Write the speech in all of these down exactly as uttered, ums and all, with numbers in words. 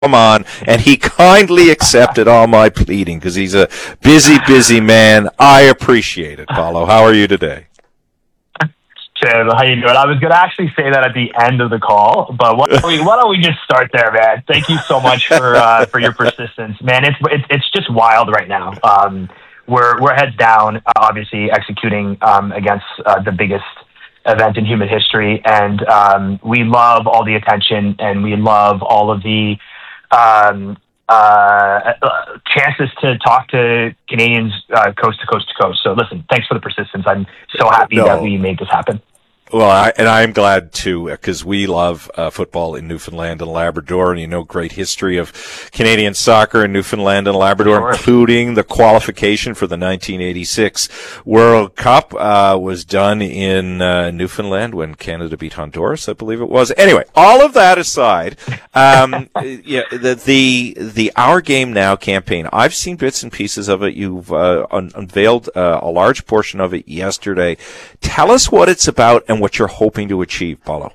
come on, and he kindly accepted all my pleading because he's a busy, busy man. I appreciate it, Paulo. How are you today? Tim, how you doing? I was going to actually say that at the end of the call, but why don't we, why don't we just start there, man? Thank you so much for uh, for your persistence, man. It's it's it's just wild right now. Um, we're we're heads down, uh, obviously executing um, against uh, the biggest event in human history, and um, we love all the attention, and we love all of the um, uh, chances to talk to Canadians uh, coast to coast to coast. So listen, thanks for the persistence. I'm so happy no. that we made this happen. Well, I, and I'm glad too, because we love uh, football in Newfoundland and Labrador, and you know, great history of Canadian soccer in Newfoundland and Labrador, sure. including the qualification for the nineteen eighty-six World Cup uh, was done in uh, Newfoundland when Canada beat Honduras, I believe it was. Anyway, all of that aside, um, yeah, the, the the Our Game Now campaign, I've seen bits and pieces of it. You've uh, un- unveiled uh, a large portion of it yesterday. Tell us what it's about and what you're hoping to achieve, Paulo.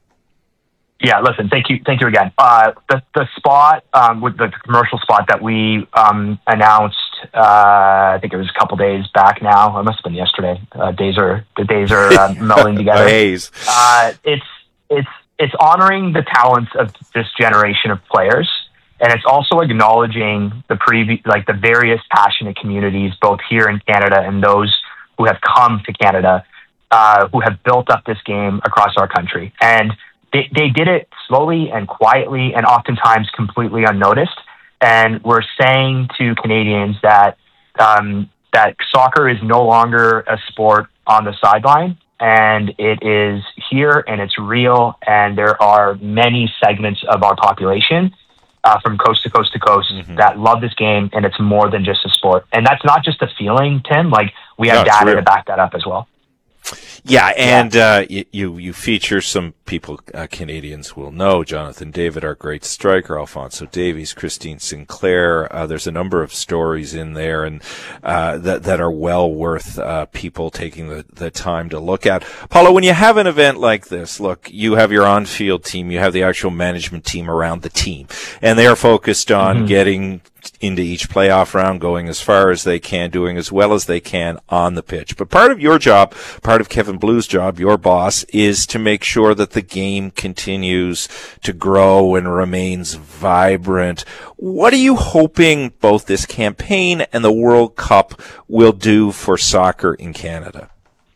Yeah, listen, thank you, thank you again. Uh, the the spot um, with the commercial spot that we um, announced, uh, I think it was a couple days back now. It must have been yesterday. Uh, days are the days are uh, melding together. Days. Uh, it's it's it's honoring the talents of this generation of players, and it's also acknowledging the previous, like the various passionate communities, both here in Canada and those who have come to Canada. Uh, who have built up this game across our country. And they, they did it slowly and quietly and oftentimes completely unnoticed. And we're saying to Canadians that um, that soccer is no longer a sport on the sideline, and it is here and it's real, and there are many segments of our population uh, from coast to coast to coast mm-hmm. that love this game, and it's more than just a sport. And that's not just a feeling, Tim. Like, we have no, data real. to back that up as well. Yeah, and yeah. Uh, you you feature some people uh, Canadians will know: Jonathan David, our great striker, Alphonso Davies, Christine Sinclair. Uh, there's a number of stories in there, and uh, that that are well worth uh, people taking the, the time to look at. Paulo, when you have an event like this, look, you have your on-field team, you have the actual management team around the team, and they are focused on mm-hmm. getting into each playoff round, going as far as they can, doing as well as they can on the pitch. But part of your job, part of Kevin Blue's job, your boss, is to make sure that the game continues to grow and remains vibrant. What are you hoping both this campaign and the World Cup will do for soccer in Canada?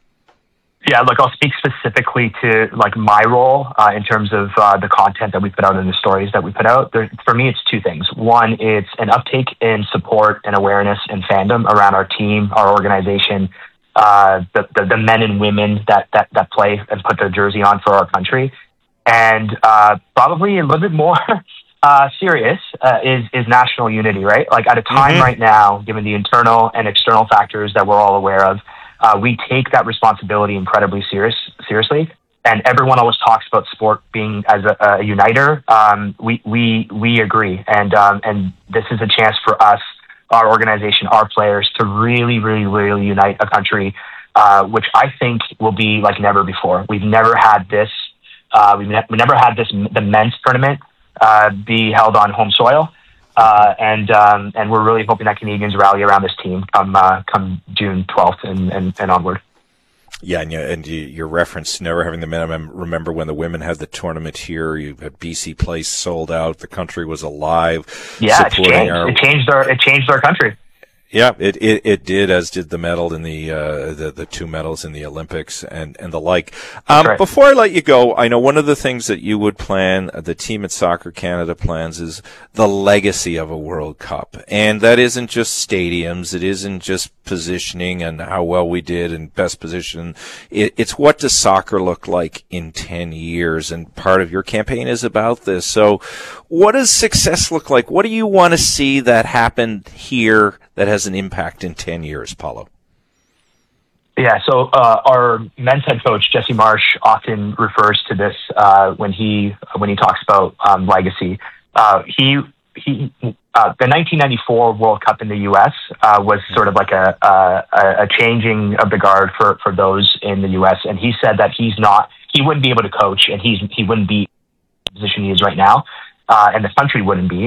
Yeah, look, I'll speak specifically to like my role uh, in terms of uh, the content that we put out and the stories that we put out. There, for me, it's two things. One, it's an uptake in support and awareness and fandom around our team, our organization, uh, the, the the men and women that that that play and put their jersey on for our country, and uh, probably a little bit more uh, serious uh, is is national unity. Right, like at a time mm-hmm. right now, given the internal and external factors that we're all aware of. Uh, we take that responsibility incredibly serious, seriously, and everyone always talks about sport being as a, a uniter. Um, we we we agree, and um, and this is a chance for us, our organization, our players, to really, really, really unite a country, uh, which I think will be like never before. We've never had this. Uh, we've ne- we never had this the men's tournament uh, be held on home soil. Uh, and um, and we're really hoping that Canadians rally around this team come uh, come June twelfth and, and, and onward. Yeah, and, you, and you, your reference to never having the men. I remember when the women had the tournament here, you had B C Place sold out. The country was alive. Yeah, it changed. Our, it changed our it changed our country. Yeah, it, it, it did, as did the medal in the, uh, the, the two medals in the Olympics and, and the like. Um, right. Before I let you go, I know one of the things that you would plan, the team at Soccer Canada plans, is the legacy of a World Cup. And that isn't just stadiums. It isn't just positioning and how well we did and best position. It, it's what does soccer look like in ten years? And part of your campaign is about this. So what does success look like? What do you want to see that happen here that has an impact in ten years, Paulo? Yeah, so uh, our men's head coach, Jesse Marsh, often refers to this uh, when he when he talks about um, legacy. Uh, he he uh, the nineteen ninety-four World Cup in the U S uh, was sort of like a, a a changing of the guard for, for those in the U S, and he said that he's not he wouldn't be able to coach, and he's he wouldn't be in the position he is right now uh, and the country wouldn't be.